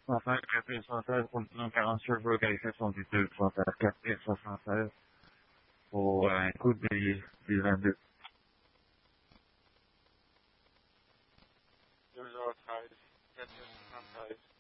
75, 4076 pour le 40 chevaux, qualification du 2, 4076 pour un coût des 22. 2h13, 4076.